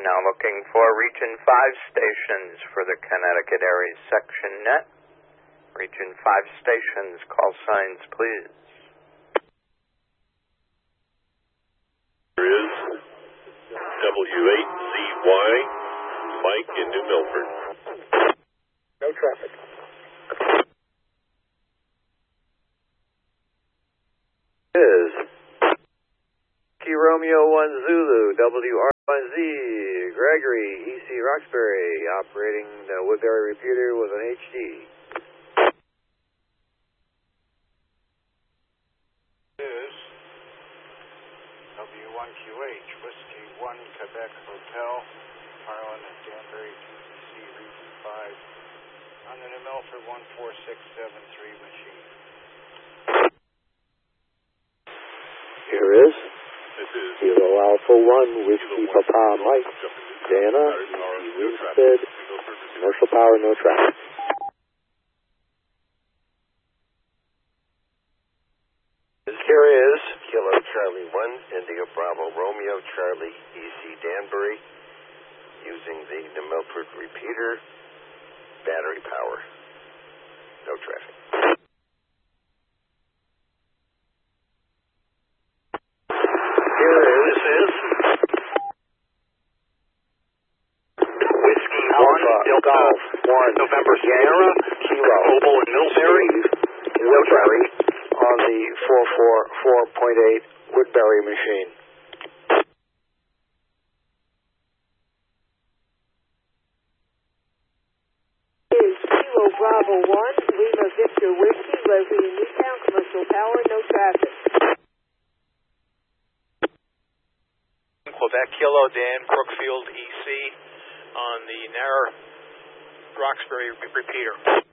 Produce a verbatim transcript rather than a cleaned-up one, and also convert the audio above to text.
Now looking for Region five stations for the Connecticut area section net. Region five stations, call signs please. There is W eight Z Y, Mike in New Milford. No traffic. Is Key Romeo one Zulu, W R one Z, Gregory, E C Roxbury, operating the Woodbury repeater with an H D. Is W one Q H, Whiskey one Quebec Hotel, Harlan and Danbury, T C C, Region five, on the New Milford one four six seven three machine. Here is Kilo Alpha one, Whiskey Papa Mike, Dana, Winstead, commercial power, no traffic. Here is Kilo Charlie one, India Bravo Romeo, Charlie E C Danbury, using the New Milford repeater, battery power, no traffic. Here is, this is Whiskey one, Delta one, November Sierra, Kilo Mobile and Millbury, Woodbury, on the four four four point eight Woodbury machine. Is Kilo Bravo one, Lima Victor Whiskey, Leslie in Newtown, commercial power, no traffic. Quebec Kilo, Dan Brookfield, E C, on the Narra Roxbury repeater.